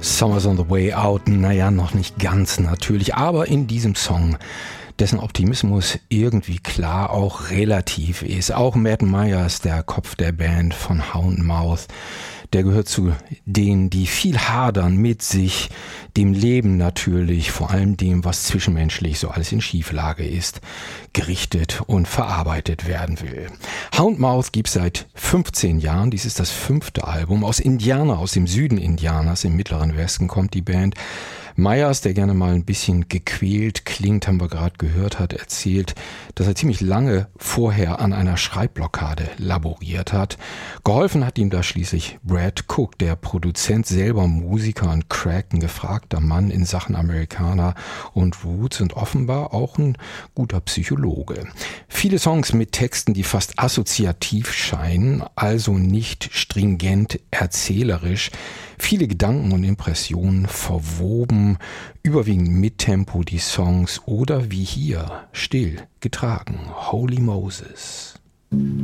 Summer's on the way out, naja, noch nicht ganz natürlich, aber in diesem Song, dessen Optimismus irgendwie klar auch relativ ist. Auch Matt Myers, der Kopf der Band von Houndmouth, der gehört zu denen, die viel hadern mit sich, dem Leben natürlich, vor allem dem, was zwischenmenschlich so alles in Schieflage ist, gerichtet und verarbeitet werden will. Houndmouth gibt es seit 15 Jahren, dies ist das 5. Album. Aus Indiana, aus dem Süden Indianas, im mittleren Westen kommt die Band. Myers, der gerne mal ein bisschen gequält klingt, haben wir gerade gehört, hat erzählt, dass er ziemlich lange vorher an einer Schreibblockade laboriert hat. Geholfen hat ihm da schließlich Brad Cook, der Produzent, selber Musiker und Crack, ein gefragter Mann in Sachen Americana und Roots und offenbar auch ein guter Psychologe. Viele Songs mit Texten, die fast assoziativ scheinen, also nicht stringent erzählerisch. Viele Gedanken und Impressionen verwoben, überwiegend mit Tempo die Songs oder wie hier, still getragen, Holy Moses.